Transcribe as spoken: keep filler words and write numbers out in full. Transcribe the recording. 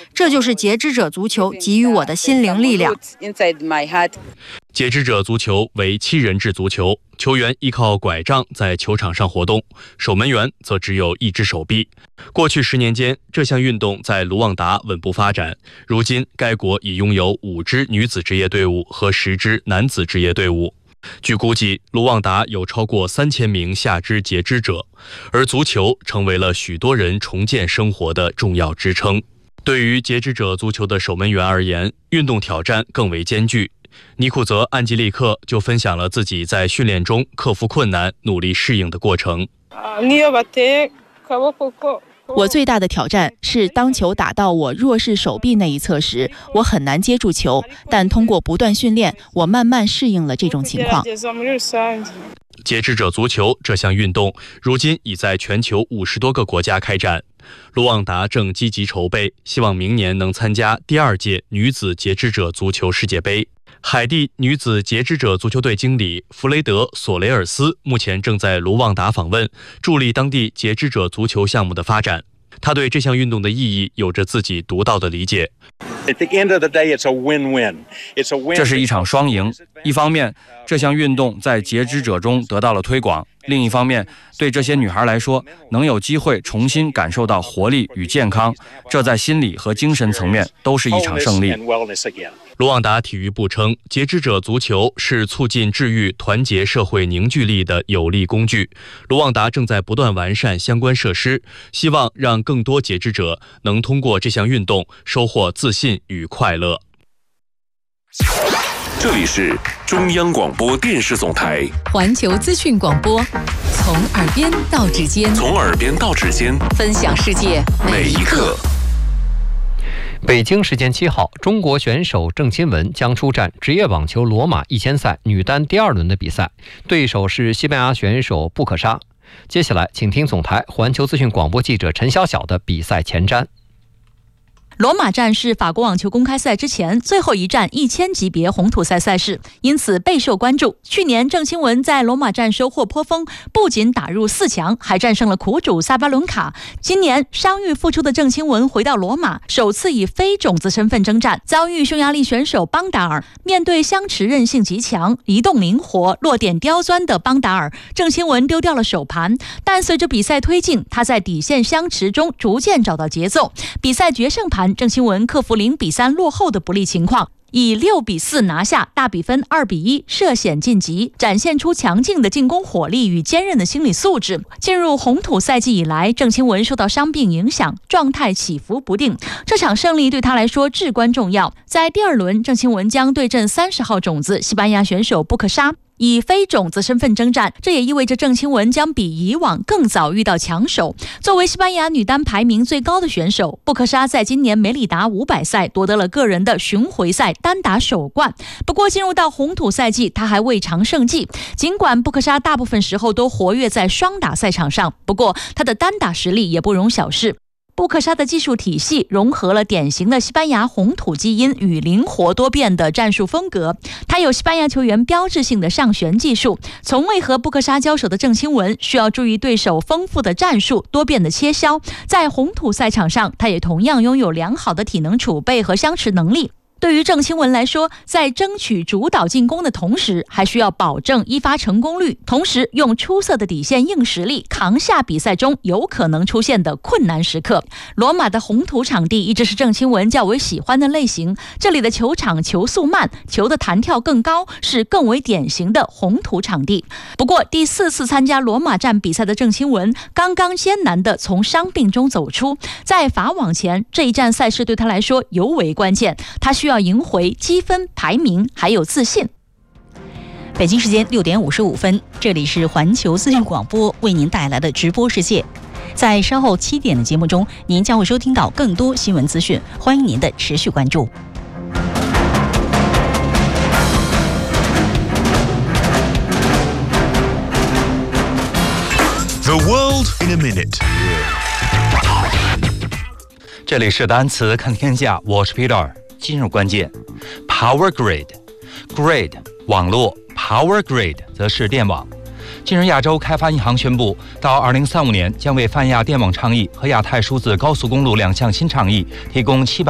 这就是截肢者足球给予我的心灵力量。 截肢者足球为七人制足球，球员依靠拐杖在球场上活动，守门员则只有一只手臂。过去十年间，这项运动在卢旺达稳步发展，如今该国已拥有五支女子职业队伍和十支男子职业队伍。据估计，卢旺达有超过三千名下肢截肢者，而足球成为了许多人重建生活的重要支撑。对于截肢者足球的守门员而言，运动挑战更为艰巨。尼库泽·安吉利克就分享了自己在训练中克服困难、努力适应的过程。 我最大的挑战是，当球打到我弱势手臂那一侧时，我很难接住球，但通过不断训练，我慢慢适应了这种情况。 截肢者足球这项运动如今已在全球五十多个国家开展。卢旺达正积极筹备，希望明年能参加第二届女子截肢者足球世界杯。海地女子截肢者足球队经理弗雷德·索雷尔斯目前正在卢旺达访问，助力当地截肢者足球项目的发展。他对这项运动的意义有着自己独到的理解。 这是一场双赢，一方面，这项运动在截肢者中得到了推广；另一方面，对这些女孩来说，能有机会重新感受到活力与健康，这在心理和精神层面都是一场胜利。 卢旺达体育部称，截肢者足球是促进治愈、团结社会凝聚力的有力工具。卢旺达正在不断完善相关设施，希望让更多截肢者能通过这项运动收获自信与快乐。 这里是中央广播电视总台环球资讯广播，从耳边到指尖， 从耳边到指尖， 分享世界每一刻。 北京时间七号，中国选手郑钦文将出战职业网球罗马一千赛女单第二轮的比赛，对手是西班牙选手布克沙。接下来，请听总台环球资讯广播记者陈晓晓的比赛前瞻。 罗马站是法国网球公开赛之前最后一站一千级别红土赛赛事，因此备受关注。去年郑钦文在罗马站收获颇丰，不仅打入四强，还战胜了苦主萨巴伦卡。今年伤愈复出的郑钦文回到罗马，首次以非种子身份征战，遭遇匈牙利选手邦达尔。面对相持韧性极强、移动灵活、落点刁钻的邦达尔，郑钦文丢掉了手盘。但随着比赛推进，他在底线相持中逐渐找到节奏。比赛决胜盘，郑钦文克服零比三落后的不利情况，以六比四拿下，大比分二比一涉险晋级，展现出强劲的进攻火力与坚韧的心理素质。进入红土赛季以来，郑钦文受到伤病影响，状态起伏不定。这场胜利对他来说至关重要。在第二轮，郑钦文将对阵三十号种子西班牙选手布克沙，以非种子身份征战，这也意味着郑钦文将比以往更早遇到强手。作为西班牙女单排名最高的选手，布克沙在今年梅里达五百赛夺得了个人的巡回赛单打首冠。不过进入到红土赛季，她还未尝胜绩。尽管布克沙大部分时候都活跃在双打赛场上，不过她的单打实力也不容小视。布克沙的技术体系融合了典型的西班牙红土基因与灵活多变的战术风格，他有西班牙球员标志性的上旋技术。从未和布克沙交手的郑钦文需要注意对手丰富的战术、多变的切削。在红土赛场上，他也同样拥有良好的体能储备和相持能力。对于郑钦文来说，在争取主导进攻的同时，还需要保证一发成功率，同时用出色的底线硬实力扛下比赛中有可能出现的困难时刻。罗马的红土场地一直是郑钦文较为喜欢的类型，这里的球场球速慢，球的弹跳更高，是更为典型的红土场地。不过第四次参加罗马站比赛的郑钦文刚刚艰难地从伤病中走出，在法网前这一站赛事对他来说尤为关键，他需要要赢回积分、排名还有自信。 北京时间六点五十五分，这里是环球资讯广播为您带来的直播世界。在稍后七点的节目中，您将会收听到更多新闻资讯，欢迎您的持续关注。 The world in a minute。 这里是单词看天下，我是 Peter。今日关键 Power Grid Grid 网络 Power Grid 则是电网。近日，亚洲开发银行宣布，到二零三五年将为泛亚电网倡议和亚太数字高速公路两项新倡议提供七百